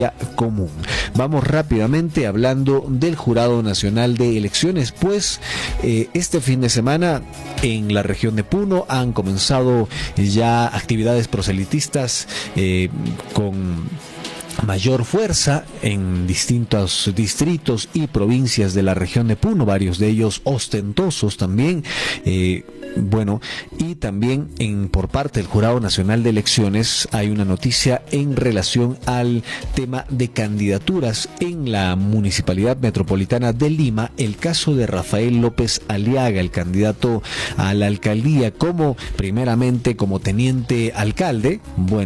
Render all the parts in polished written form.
común. Vamos rápidamente hablando del Jurado Nacional de Elecciones, pues este fin de semana en la región de Puno han comenzado ya actividades proselitistas con mayor fuerza en distintos distritos y provincias de la región de Puno, varios de ellos ostentosos también. Y también por parte del Jurado Nacional de Elecciones hay una noticia en relación al tema de candidaturas en la Municipalidad Metropolitana de Lima, el caso de Rafael López Aliaga, el candidato a la alcaldía primeramente como teniente alcalde.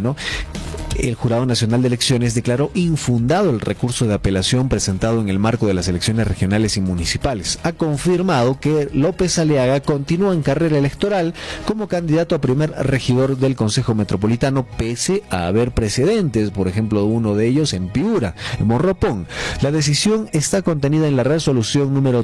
El Jurado Nacional de Elecciones declaró infundado el recurso de apelación presentado en el marco de las elecciones regionales y municipales. Ha confirmado que López Aliaga continúa en carrera electoral como candidato a primer regidor del Consejo Metropolitano, pese a haber precedentes, por ejemplo, uno de ellos en Piura, en Morropón. La decisión está contenida en la resolución número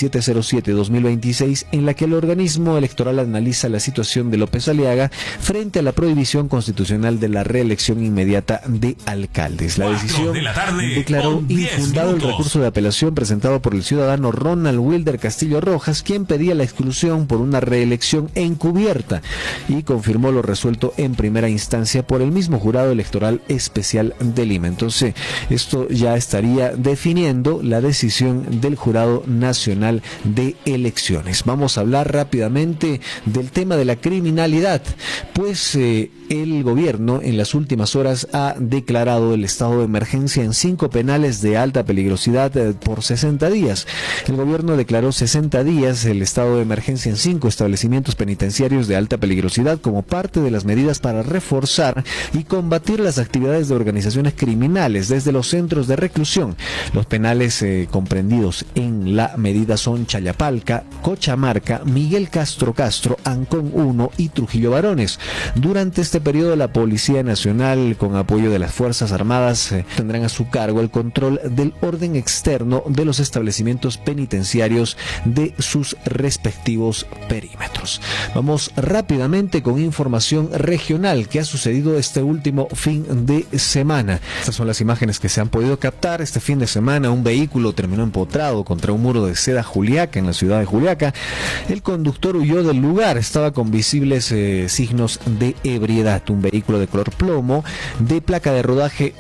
3707-2026, en la que el organismo electoral analiza la situación de López Aliaga frente a la prohibición constitucional de la reelección inmediata de alcaldes. La decisión declaró infundado el recurso de apelación presentado por el ciudadano Ronald Wilder Castillo Rojas, quien pedía la exclusión por una reelección encubierta, y confirmó lo resuelto en primera instancia por el mismo Jurado Electoral Especial de Lima. Entonces, esto ya estaría definiendo la decisión del Jurado Nacional de Elecciones. Vamos a hablar rápidamente del tema de la criminalidad, pues el gobierno en las últimas horas ha declarado el estado de emergencia en 5 penales de alta peligrosidad por 60 días. El gobierno declaró 60 días el estado de emergencia en 5 establecimientos penitenciarios de alta peligrosidad como parte de las medidas para reforzar y combatir las actividades de organizaciones criminales desde los centros de reclusión. Los penales comprendidos en la medida son Chayapalca, Cochamarca, Miguel Castro, Ancón 1 y Trujillo Varones. Durante este periodo, la Policía Nacional, con apoyo de las Fuerzas Armadas, tendrán a su cargo el control del orden externo de los establecimientos penitenciarios de sus respectivos perímetros. Vamos rápidamente con información regional que ha sucedido este último fin de semana. Estas son las imágenes que se han podido captar. Este fin de semana un vehículo terminó empotrado contra un muro de seda Juliaca, en la ciudad de Juliaca. El conductor huyó del lugar, estaba con visibles signos de ebriedad. Un vehículo de color plomo de placa de rodaje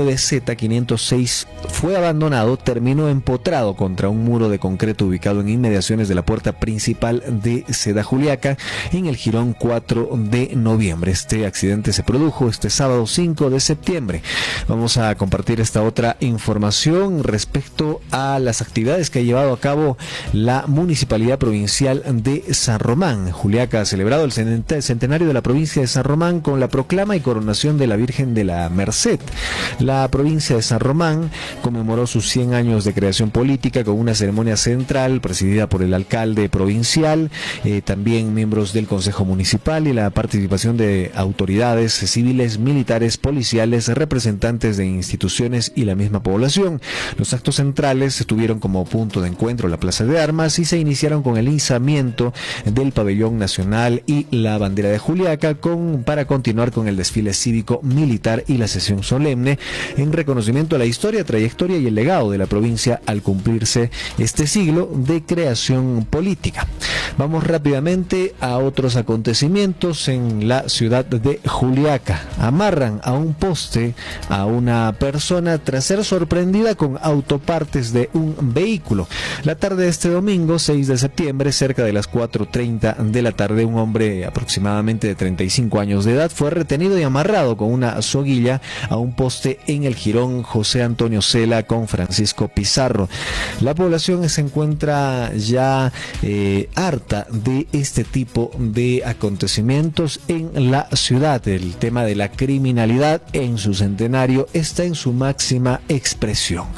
V9Z506 fue abandonado, terminó empotrado contra un muro de concreto ubicado en inmediaciones de la puerta principal de Seda Juliaca, en el jirón 4 de noviembre. Este accidente se produjo este sábado 5 de septiembre. Vamos a compartir esta otra información respecto a las actividades que ha llevado a cabo la Municipalidad Provincial de San Román. Juliaca ha celebrado el centenario de la provincia de San Román con la proclama y coronación de la Virgen de la Merced. La provincia de San Román conmemoró sus 100 años de creación política con una ceremonia central presidida por el alcalde provincial, también miembros del Consejo Municipal y la participación de autoridades civiles, militares, policiales, representantes de instituciones y la misma población. Los actos centrales tuvieron como punto de encuentro la Plaza de Armas y se iniciaron con el izamiento del pabellón nacional y la bandera de Juliaca para continuar con el desfile cívico militar y la sesión solemne en reconocimiento a la historia, trayectoria y el legado de la provincia al cumplirse este siglo de creación política. Vamos rápidamente a otros acontecimientos en la ciudad de Juliaca. Amarran a un poste a una persona tras ser sorprendida con autopartes de un vehículo. La tarde de este domingo, 6 de septiembre, cerca de las 4:30 de la tarde, un hombre aproximadamente de 35 años de edad fue retenido y amarrado con una soguilla a un poste en el jirón José Antonio Cela con Francisco Pizarro. La población se encuentra ya harta de este tipo de acontecimientos en la ciudad. El tema de la criminalidad en su centenario está en su máxima expresión.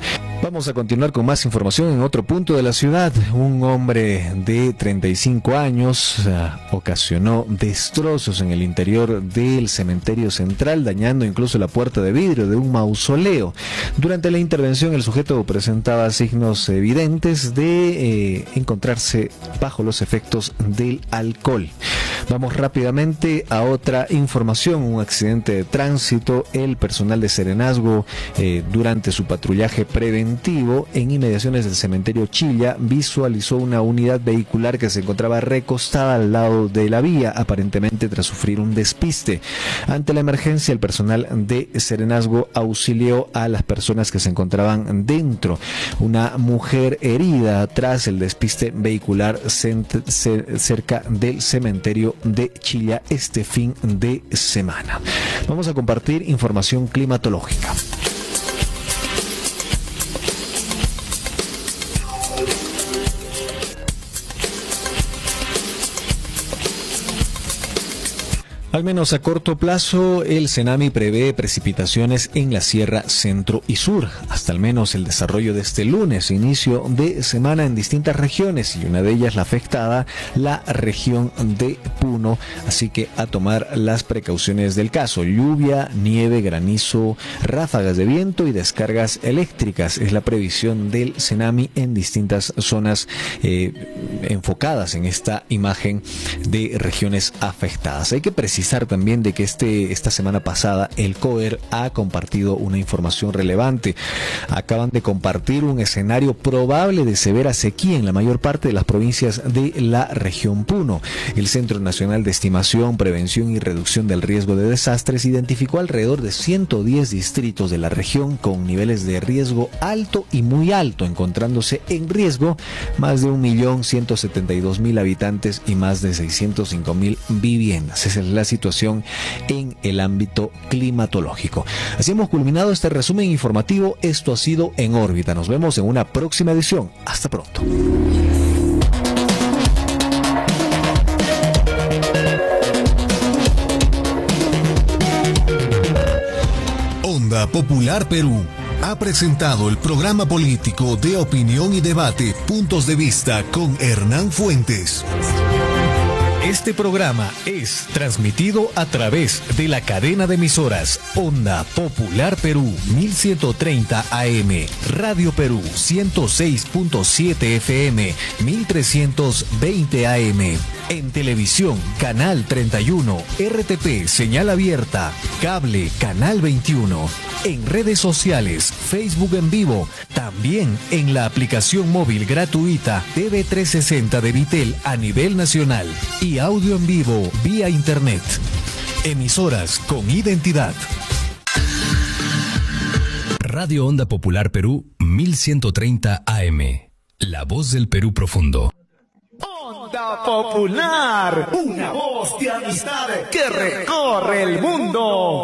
Vamos a continuar con más información en otro punto de la ciudad. Un hombre de 35 años ocasionó destrozos en el interior del cementerio central, dañando incluso la puerta de vidrio de un mausoleo. Durante la intervención, el sujeto presentaba signos evidentes de encontrarse bajo los efectos del alcohol. Vamos rápidamente a otra información. Un accidente de tránsito. El personal de Serenazgo, durante su patrullaje preventivo en inmediaciones del cementerio Chilla, visualizó una unidad vehicular que se encontraba recostada al lado de la vía, aparentemente tras sufrir un despiste. Ante la emergencia, el personal de Serenazgo auxilió a las personas que se encontraban dentro. Una mujer herida tras el despiste vehicular cerca del cementerio de Chilla este fin de semana. Vamos a compartir información climatológica. Al menos a corto plazo, el Senami prevé precipitaciones en la Sierra Centro y Sur, hasta al menos el desarrollo de este lunes, inicio de semana en distintas regiones, y una de ellas la afectada, la región de Puno, así que a tomar las precauciones del caso. Lluvia, nieve, granizo, ráfagas de viento y descargas eléctricas es la previsión del Senami en distintas zonas enfocadas en esta imagen de regiones afectadas. Hay que precisar también de que esta semana pasada el COER ha compartido una información relevante. Acaban de compartir un escenario probable de severa sequía en la mayor parte de las provincias de la región Puno. El Centro Nacional de Estimación, Prevención y Reducción del Riesgo de Desastres identificó alrededor de 110 distritos de la región con niveles de riesgo alto y muy alto, encontrándose en riesgo más de 1.172.000 habitantes y más de 605.000 viviendas. Esa es la situación en el ámbito climatológico. Así hemos culminado este resumen informativo. Esto ha sido En órbita. Nos vemos en una próxima edición. Hasta pronto. Onda Popular Perú ha presentado el programa político de opinión y debate Puntos de Vista con Hernán Fuentes. Este programa es transmitido a través de la cadena de emisoras Onda Popular Perú 1130 AM, Radio Perú 106.7 FM 1320 AM. En televisión, Canal 31, RTP, señal abierta, cable, Canal 21. En redes sociales, Facebook en vivo, también en la aplicación móvil gratuita TV360 de Vitel a nivel nacional y audio en vivo vía internet. Emisoras con identidad. Radio Onda Popular Perú 1130 AM. La voz del Perú profundo. Onda Popular, una voz de amistad que recorre el mundo.